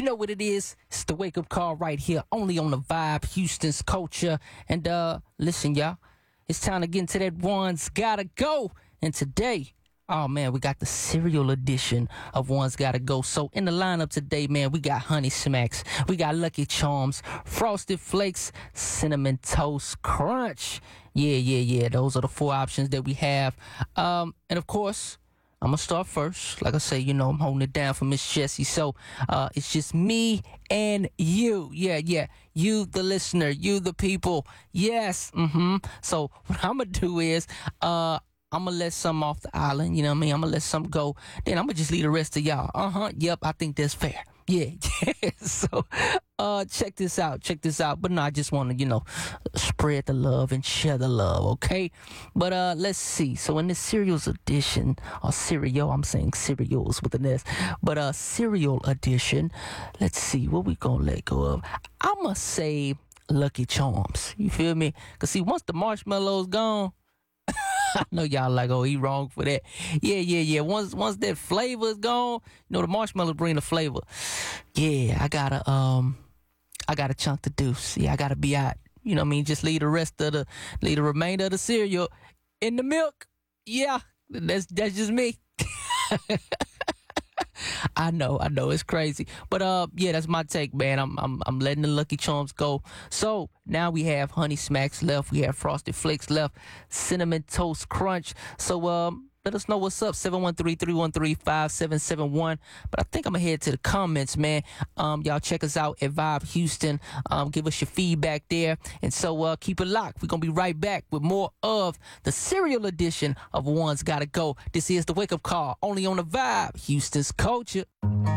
know what it is. It's the wake up call right here, only on the Vibe, Houston's culture. And listen, y'all, it's time to get into that One's Gotta Go. And today, oh man, we got the cereal edition of One's Gotta Go. So in the lineup today, man, we got Honey Smacks, we got Lucky Charms, Frosted Flakes, Cinnamon Toast Crunch. Yeah. Those are the four options that we have. And of course, I'm gonna start first. Like I say, you know, I'm holding it down for Miss Jessie. So it's just me and you. Yeah. You, the listener, you, the people. Yes. So what I'm gonna do is I'm gonna let some off the island. You know what I mean? I'm gonna let some go. Then I'm gonna just leave the rest of y'all. Yep, I think that's fair. Yeah. So check this out. But no, I just want to, spread the love and share the love, okay? But let's see. So in this cereals edition, or cereal, I'm saying cereals with an S, but cereal edition, let's see what we gonna let go of. I'ma say Lucky Charms. You feel me? Cause see, once the marshmallows gone, I know y'all like, oh, he wrong for that. Yeah. Once that flavor is gone, the marshmallows bring the flavor. Yeah, I got a chunk to do. See, I gotta be out. You know what I mean? Just leave the remainder of the cereal in the milk. Yeah, that's just me. I know, it's crazy. But yeah, that's my take, man. I'm letting the Lucky Charms go. So now we have Honey Smacks left, we have Frosted Flakes left, Cinnamon Toast Crunch. So let us know what's up, 713-313-5771. But I think I'm gonna head to the comments, man. Y'all check us out at Vibe Houston. Give us your feedback there. And so keep it locked. We're gonna be right back with more of the cereal edition of One's Gotta Go. This is the wake up call, only on the Vibe, Houston's culture.